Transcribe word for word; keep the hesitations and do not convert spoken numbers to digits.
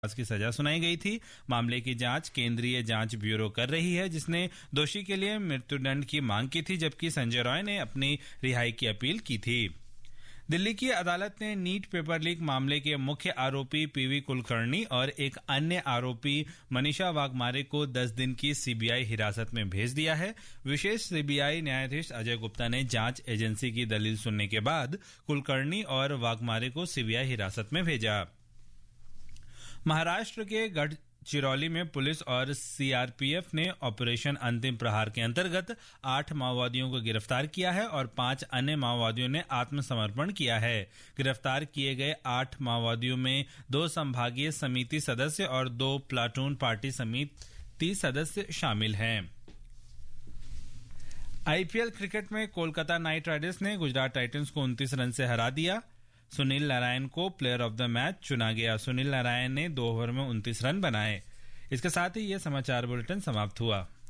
की सजा सुनाई गई थी। मामले की जांच केंद्रीय जांच ब्यूरो कर रही है, जिसने दोषी के लिए मृत्युदंड की मांग की थी, जबकि संजय रॉय ने अपनी रिहाई की अपील की थी। दिल्ली की अदालत ने नीट पेपर लीक मामले के मुख्य आरोपी पीवी कुलकर्णी और एक अन्य आरोपी मनीषा वाघमारे को दस दिन की सीबीआई हिरासत में भेज दिया है। विशेष सीबीआई न्यायाधीश अजय गुप्ता ने जांच एजेंसी की दलील सुनने के बाद कुलकर्णी और वाघमारे को सीबीआई हिरासत में भेजा। महाराष्ट्र के गढ़चिरौली में पुलिस और सीआरपीएफ ने ऑपरेशन अंतिम प्रहार के अंतर्गत आठ माओवादियों को गिरफ्तार किया है और पांच अन्य माओवादियों ने आत्मसमर्पण किया है। गिरफ्तार किए गए आठ माओवादियों में दो संभागीय समिति सदस्य और दो प्लाटून पार्टी समिति सदस्य शामिल हैं। आईपीएल क्रिकेट में कोलकाता नाइट राइडर्स ने गुजरात टाइटंस को उनतीस रन से हरा दिया। सुनील नारायण को प्लेयर ऑफ द मैच चुना गया। सुनील नारायण ने दो ओवर में उनतीस रन बनाए। इसके साथ ही यह समाचार बुलेटिन समाप्त हुआ।